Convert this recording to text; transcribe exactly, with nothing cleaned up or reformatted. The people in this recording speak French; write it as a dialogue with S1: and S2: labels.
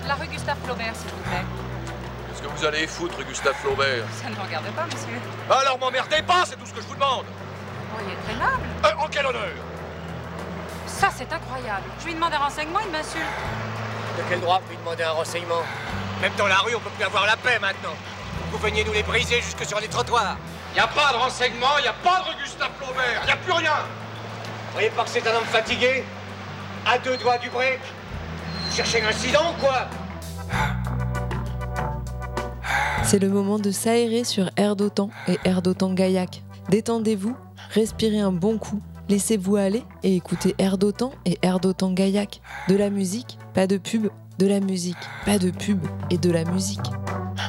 S1: La rue Gustave Flaubert, s'il vous plaît.
S2: Qu'est-ce que vous allez y foutre, Gustave Flaubert?
S1: Ça ne me regarde pas, monsieur.
S2: Alors m'emmerdez pas, c'est tout ce que je vous demande.
S1: Vous pourriez être aimable.
S2: Euh, en quel honneur?
S1: Ça, c'est incroyable. Je lui demande un renseignement, il m'insulte.
S3: De quel droit vous lui demandez un renseignement? Même dans la rue, on peut plus avoir la paix maintenant. Vous veniez nous les briser jusque sur les trottoirs.
S2: Y a pas de renseignement, y a pas de rue Gustave Flaubert, y a plus rien.
S3: Vous voyez pas que c'est un homme fatigué? À deux doigts du break? Vous cherchez l'incident ou quoi?
S4: C'est le moment de s'aérer sur Air d'Otan et Air d'Otan Gaillac. Détendez-vous, respirez un bon coup, laissez-vous aller et écoutez Air d'Otan et Air d'Otan Gaillac. De la musique, pas de pub, de la musique, pas de pub et de la musique.